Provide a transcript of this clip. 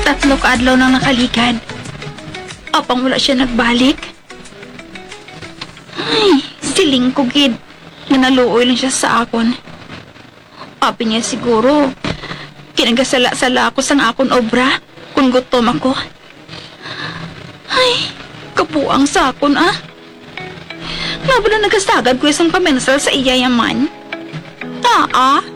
3 kaadlaw nang nakalikad. Apang wala siya nagbalik. Ay, siling ko gid. Nga naluoy lang siya sa akon. Api niya siguro, kinagasala-sala ako sang akon obra kung gutom ako. Ay, kapuang sa akon Nga ba na nagasagad ko isang pamensal sa iya yaman?